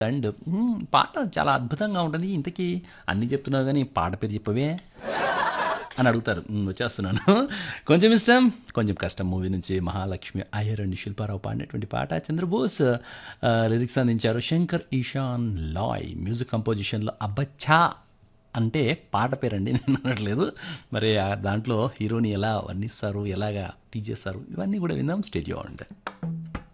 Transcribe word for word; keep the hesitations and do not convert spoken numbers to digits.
And హ్మ్, పాట చాలా అద్భుతంగా ఉంటుంది. ఇంతకీ అన్నీ చెప్తున్నావు గానీ పాట పేరు చెప్పవే అని అడుగుతారు. హ్మ్, వచ్చేస్తున్నాను. కొంచెం ఇష్టం, కొంచెం కష్టం మూవీ నుంచి మహాలక్ష్మి అయ్యర్ అండ్ శిల్పారావు పాడినటువంటి పాట. చంద్రబోస్ ఆ, లిరిక్స్ అందించారు. శంకర్ ఈశాన్ లాయ్ మ్యూజిక్ కంపోజిషన్లో అబ్బచ్చా అంటే పాట పేరండి, నేను అనట్లేదు. మరి ఆ దాంట్లో హీరోని ఎలా వర్ణిస్తారు, ఎలాగా టీచ్ చేస్తారు, ఇవన్నీ కూడా విందాం. స్టేడియో ఉంటుంది.